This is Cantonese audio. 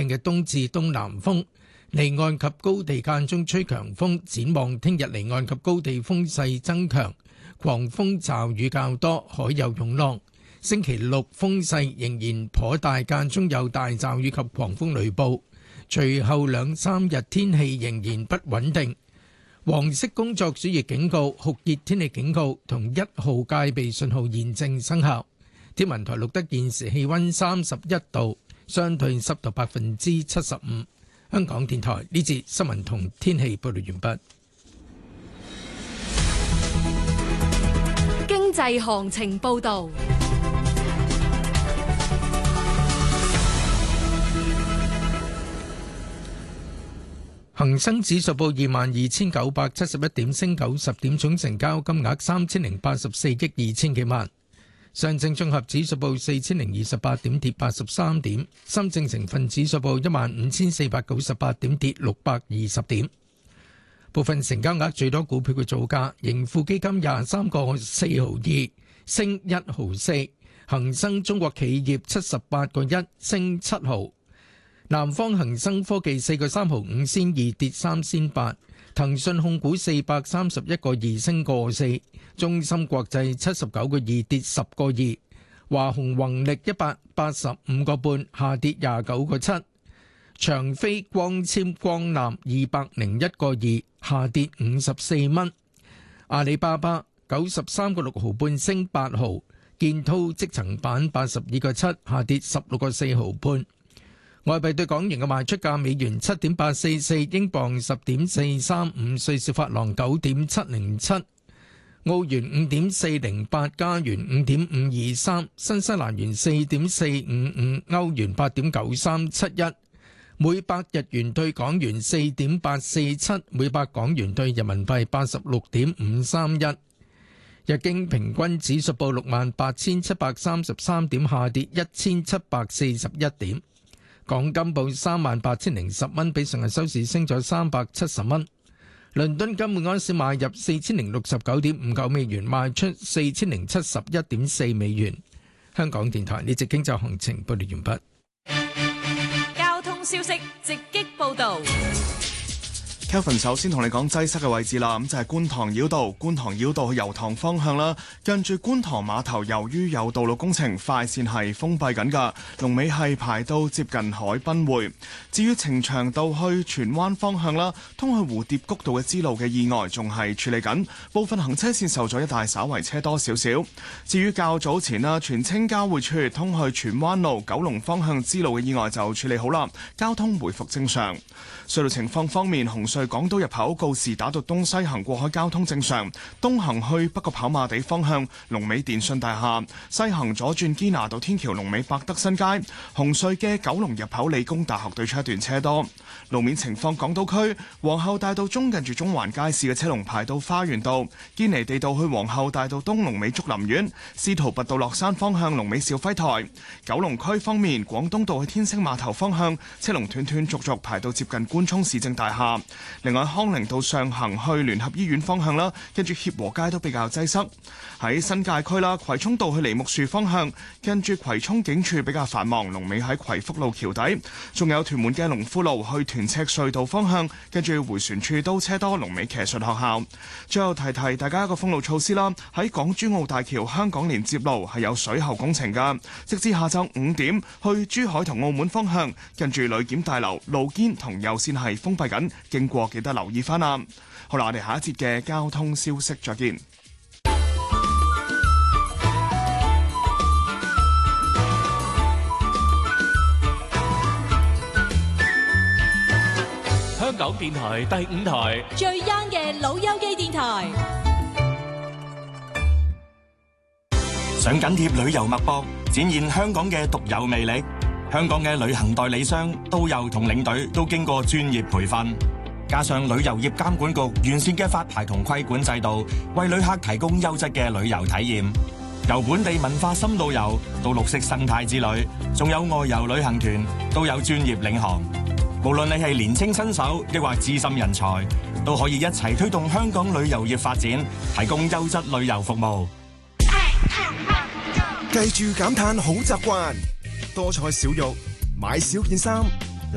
嘅東至東南風，離岸及高地間中吹強風。展望聽日離岸及高地風勢增強，狂風驟雨較多，海有湧浪。星期六風勢仍然頗大，間中有大驟雨及狂風雷暴。隨後兩三日天氣仍然不穩定。黃色工作暑熱警告、酷熱天氣警告同1號戒備信號現正生效。天文台錄得現時氣溫31度，相對濕度75%。香港電台呢節新聞同天氣報道完畢。 經濟行情報道。 恒生指數報22,971點，升90點，總成交金額3084億2千幾萬。上證綜合指數報4028點，跌83點。深證成分指數報15,498點，跌620點。部分成交額最多股票嘅造價：盈富基金23個4毫2，升1毫4；恒生中國企業78個1，升7毫。南方恒生科技4個3毫5仙2，跌3仙8；騰訊控股431個2，升個4；中芯國際79個2，跌10個2；華虹宏力185個半，下跌29個7；長飛光纖光纜201個2，下跌54蚊；阿里巴巴93個6毫半，升8毫；建滔積層板82個7，下跌16個4毫半。外幣對港元嘅賣出價：美元7.844，英鎊10.435，瑞士法郎9.707，澳元5.408，加元5.523，新西蘭元4.455，歐元8.9371，每百日元對港元4.847，每百港元對人民幣86.531。日經平均指數報68,733點，下跌1741點。港金報38,010蚊，比上日收市升咗370蚊。倫敦金每安士買入4069.59美元，賣出4071.4美元。香港電台呢節經濟行情報道完畢。 交通消息直擊報導。 Kelvin 首先同你講擠塞嘅位置啦，咁就係觀塘繞道去油塘方向啦，近住觀塘碼頭，由於有道路工程，快線係封閉緊㗎，龍尾係排到接近海濱匯。至於呈祥道去荃灣方向啦，通去蝴蝶谷道嘅支路嘅意外仲係處理緊，部分行車線受阻，一帶稍為車多少少。至於較早前啦，荃青交匯處通去荃灣路九龍方向支路嘅意外就處理好啦，交通回復正常。隧道情況方面，紅隧港島入口告士打道東西行過海交通正常，東行去北角跑馬地方向龍尾電訊大廈，西行左轉堅拿道天橋龍尾百德新街。紅隧嘅九龍入口理工大學對出一段車多。路面情況，港島區皇后大道中近住中環街市嘅車龍排到花園道，堅尼地道去皇后大道東龍尾竹林苑，司徒拔道落山方向龍尾兆輝台。九龍區方面，廣東道去天星碼頭方向車龍斷斷續續排到接近官涌市政大廈。另外，康寧道上行去聯合醫院方向啦，跟住協和街都比較擠塞。喺新界區啦，葵涌道去梨木樹方向，跟住葵涌警署比較繁忙，龍尾喺葵福路橋底。仲有屯門嘅龍富路去屯赤隧道方向，跟住迴旋處都車多，龍尾騎術學校。最後提提大家一個封路措施啦，喺港珠澳大橋香港連接路係有水喉工程㗎，直至下晝5點，去珠海同澳門方向，跟住旅檢大樓路肩同右線係封閉緊，經過記得留意翻啦。好啦，我哋下一節嘅交通消息再見。 香港電台第5台最 young 嘅老友記電台， 想緊貼旅遊脈搏，展現香港嘅獨有魅力。香港嘅旅行代理商、導遊同領隊都經過專業培訓，加上旅遊業監管局完善嘅發牌同規管制度，為旅客提供優質嘅旅遊體驗。由本地文化深度遊到綠色生態之旅，仲有外遊旅行團，都有專業領航。無論你係年輕新手，抑或資深人才，都可以一齊推動香港旅遊業發展，提供優質旅遊服務。 記住減碳好習慣，多菜少肉，買少件衫。